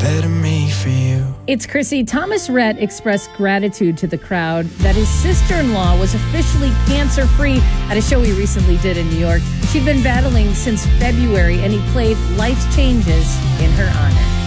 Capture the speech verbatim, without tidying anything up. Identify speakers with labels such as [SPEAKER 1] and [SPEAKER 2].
[SPEAKER 1] better me for you.
[SPEAKER 2] It's Chrissy. Thomas Rhett expressed gratitude to the crowd that his sister-in-law was officially cancer-free at a show he recently did in New York. She'd been battling since February, and he played Life's Changes in her honor.